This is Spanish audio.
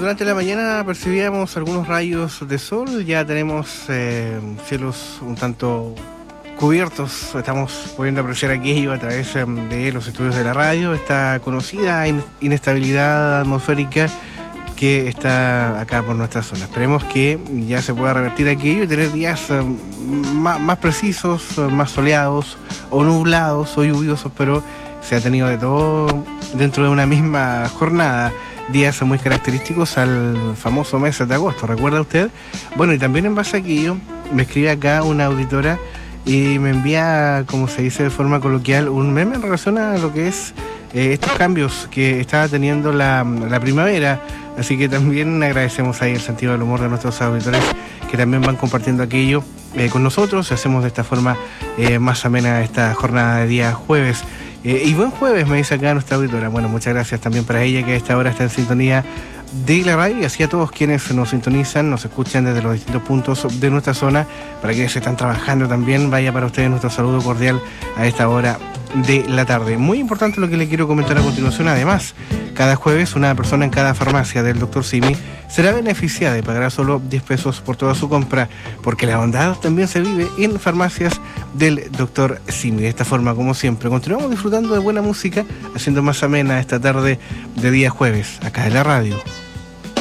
durante la mañana percibíamos algunos rayos de sol, ya tenemos cielos un tanto cubiertos, estamos pudiendo apreciar aquello a través de los estudios de la radio, esta conocida inestabilidad atmosférica que está acá por nuestra zona. Esperemos que ya se pueda revertir aquello y tener días más precisos, más soleados o nublados o lluviosos, pero se ha tenido de todo dentro de una misma jornada. Días muy característicos al famoso mes de agosto, ¿recuerda usted? Bueno, y también en base a aquello, me escribe acá una auditora y me envía, como se dice de forma coloquial, un meme en relación a lo que es estos cambios que estaba teniendo la primavera. Así que también agradecemos ahí el sentido del humor de nuestros auditores que también van compartiendo aquello con nosotros. Hacemos de esta forma más amena esta jornada de día jueves. Y buen jueves, me dice acá nuestra auditora. Bueno, muchas gracias también para ella que a esta hora está en sintonía de la radio, y así a todos quienes nos sintonizan, nos escuchan desde los distintos puntos de nuestra zona. Para quienes están trabajando también, vaya para ustedes nuestro saludo cordial a esta hora de la tarde. Muy importante lo que le quiero comentar a continuación. Además, cada jueves una persona en cada farmacia del Dr. Simi será beneficiada y pagará solo 10 pesos por toda su compra, porque la bondad también se vive en farmacias del Dr. Simi. De esta forma, como siempre, continuamos disfrutando de buena música, haciendo más amena esta tarde de día jueves, acá en la radio.